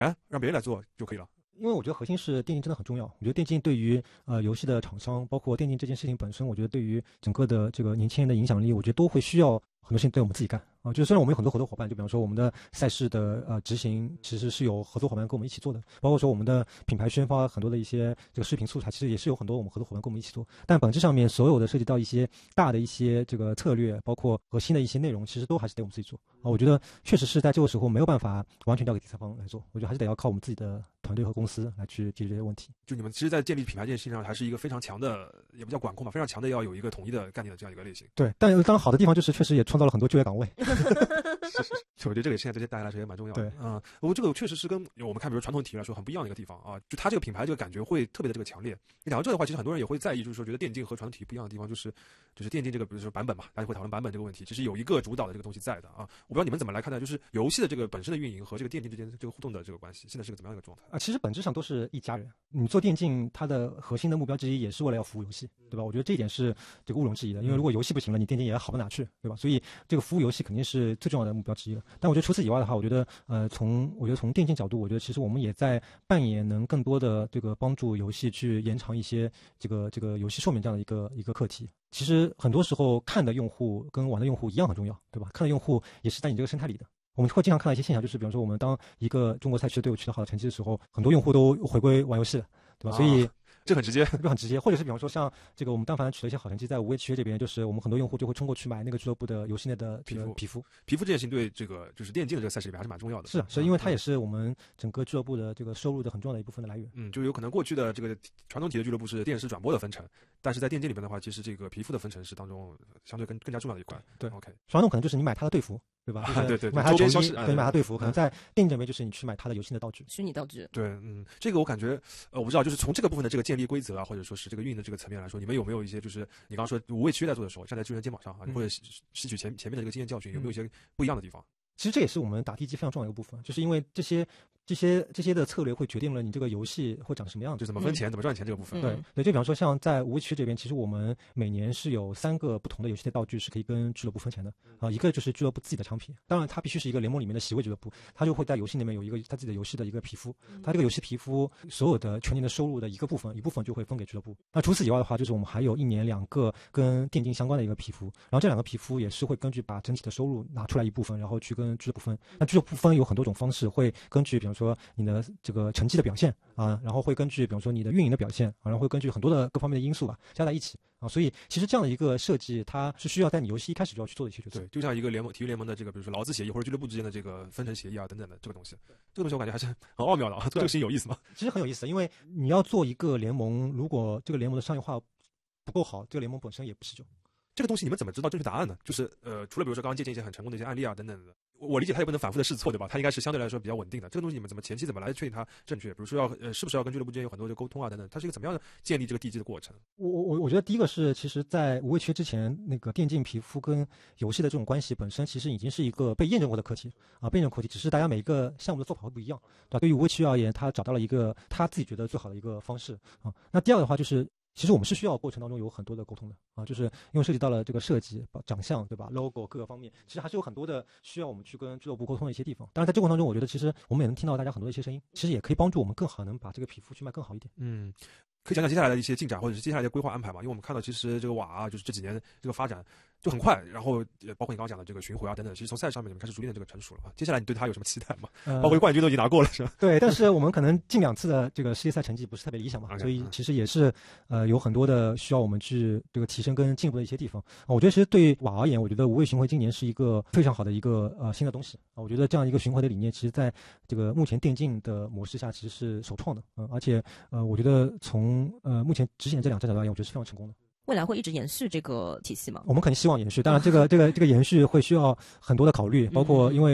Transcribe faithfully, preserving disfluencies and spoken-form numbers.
啊，让别人来做就可以了。 因为我觉得核心是电竞真的很重要。我觉得电竞对于呃游戏的厂商，包括电竞这件事情本身，我觉得对于整个的这个年轻人的影响力，我觉得都会需要很多事情对我们自己干啊。就是虽然我们有很多合作伙伴，就比方说我们的赛事的呃执行，其实是有合作伙伴跟我们一起做的，包括说我们的品牌宣发很多的一些这个视频素材，其实也是有很多我们合作伙伴跟我们一起做。但本质上面所有的涉及到一些大的一些这个策略，包括核心的一些内容，其实都还是得我们自己做啊。我觉得确实是在这个时候没有办法完全交给第三方来做，我觉得还是得要靠我们自己的团队和公司来去解决这些问题。 就你们其实在建立品牌这件事情上还是一个非常强的，也不叫管控吧，非常强的要有一个统一的概念的这样一个类型。 对，但当然好的地方就是确实也创造了很多就业岗位。 是是是，我觉得这个现在对大家来说也蛮重要的。 对， 嗯，我这个确实是跟我们看比如传统体育来说很不一样的一个地方啊，就它这个品牌这个感觉会特别的这个强烈。讲到这的话，其实很多人也会在意，就是说觉得电竞和传统体育不一样的地方，就是就是电竞这个比如说版本嘛，大家会讨论版本这个问题，其实有一个主导的这个东西在的啊。我不知道你们怎么来看待，就是游戏的这个本身的运营和这个电竞之间这个互动的这个关系，现在是个怎么样一个状态啊？其实本质上都是一家人。你做电竞，它的核心的目标之一也是为了要服务游戏，对吧？我觉得这一点是这个毋庸置疑的，因为如果游戏不行了，你电竞也好不哪去，对吧？所以这个服务游戏肯定是最重要的目标之一了。但我觉得除此以外的话，我觉得呃，从我觉得从电竞角度，我觉得其实我们也在扮演能更多的这个帮助游戏去延长一些这个这个游戏寿命这样的一个一个课题。其实很多时候看的用户跟玩的用户一样很重要，对吧？看的用户也是在你这个生态里的。我们会经常看到一些现象，就是比方说我们当一个中国赛区队伍取得好的成绩的时候，很多用户都回归玩游戏了，对吧？ 啊、 所以这很直接， 这很直接。或者是比方说像这个我们但凡取得一些好成绩，在无畏契约这边，就是我们很多用户就会冲过去买那个俱乐部的游戏内的皮肤皮肤。 皮肤这件事情对这个就是电竞的这个赛事里面还是蛮重要的。 是啊，是因为它也是我们整个俱乐部的这个收入的很重要的一部分的来源。 嗯，就有可能过去的这个传统体育俱乐部是电视转播的分成，但是在电竞里面的话，其实这个皮肤的分成是当中相对更更加重要的一块。 对 ，OK。 传统可能就是你买他的队服。对吧？ 啊、对对， 买他球衣， 可以买他队服，可能在电竞这边就是你去买他的游戏的道具， 虚拟道具。 对，嗯，这个我感觉，呃，我不知道，就是从这个部分的这个建立规则啊，或者说是这个运营的这个层面来说，你们有没有一些，就是你刚刚说无畏契约在做的时候，站在巨人肩膀上啊， 嗯、 或者吸取前前面的这个经验教训，有没有一些不一样的地方？ 其实这也是我们打地基非常重要的一个部分，就是因为这些。这些这些的策略会决定了你这个游戏会长什么样子， 就怎么分钱、嗯、怎么赚钱这个部分。 对对，就比方说像在无畏契约这边，其实我们每年是有三个不同的游戏的道具是可以跟俱乐部分钱的啊、呃，一个就是俱乐部自己的产品，当然它必须是一个联盟里面的席位俱乐部，它就会在游戏里面有一个它自己的游戏的一个皮肤，它这个游戏皮肤所有的全年的收入的一个部分，一部分就会分给俱乐部。那除此以外的话，就是我们还有一年两个跟电竞相关的一个皮肤，然后这两个皮肤也是会根据把整体的收入拿出来一部分，然后去跟俱乐部分。那俱乐部分有很多种方式，会根据比方说你的这个成绩的表现啊，然后会根据比方说你的运营的表现啊，然后会根据很多的各方面的因素吧加在一起啊，所以其实这样的一个设计，它是需要在你游戏一开始就要去做的一些决策。 对，就像一个联盟体育联盟的这个，比如说劳资协议或者俱乐部之间的这个分成协议啊等等的这个东西，这个东西我感觉还是很奥妙的啊，做这个事情有意思吗？ 其实很有意思，因为你要做一个联盟，如果这个联盟的商业化不够好，这个联盟本身也不持久。 这个东西你们怎么知道正确答案呢？就是呃，除了比如说刚刚借鉴一些很成功的一些案例啊等等的。我理解它也不能反复的试错，对吧？它应该是相对来说比较稳定的。这个东西你们怎么前期怎么来确定它正确？比如说要呃，是不是要跟俱乐部之间有很多的沟通啊等等？它是一个怎么样的建立这个地基的过程？ 我我我觉得第一个是，其实，在无畏契约之前，那个电竞皮肤跟游戏的这种关系本身，其实已经是一个被验证过的课题啊，被验证课题。只是大家每一个项目的做法会不一样，对吧？对于无畏契约而言，他找到了一个他自己觉得最好的一个方式啊。那第二个的话就是。其实我们是需要过程当中有很多的沟通的啊，就是因为涉及到了这个设计、长相，对吧 ？logo 各个方面，其实还是有很多的需要我们去跟俱乐部沟通的一些地方。当然，在这个过程当中，我觉得其实我们也能听到大家很多的一些声音，其实也可以帮助我们更好能把这个皮肤去卖更好一点。 嗯，可以讲讲接下来的一些进展，或者是接下来的规划安排嘛？因为我们看到其实这个瓦啊，就是这几年这个发展就很快，然后包括你刚刚讲的这个巡回啊等等，其实从赛事上面你们开始逐渐的这个成熟了嘛。接下来你对他有什么期待吗？呃、包括冠军都已经拿过了，是吧？ 对，但是我们可能近两次的这个世界赛成绩不是特别理想嘛， okay, 所以其实也是呃有很多的需要我们去这个提升跟进步的一些地方啊。我觉得其实对于瓦而言，我觉得无畏巡回今年是一个非常好的一个呃新的东西啊。我觉得这样一个巡回的理念，其实在这个目前电竞的模式下，其实是首创的，嗯，而且呃我觉得从呃目前执行的这两站角度而言，我觉得是非常成功的。 未来会一直延续这个体系吗？ 我们肯定希望延续，当然这个这个这个延续会需要很多的考虑，包括因为